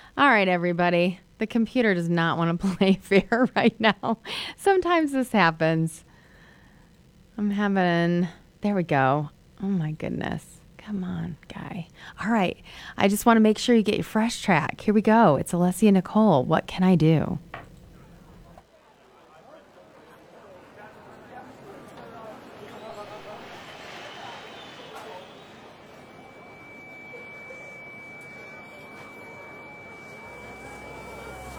All right, everybody. The computer does not want to play fair right now. Sometimes this happens. I'm having, there we go. Oh my goodness. Come on, guy. All right. I just want to make sure you get your fresh track. Here we go. It's Alessia Nicole. What can I do?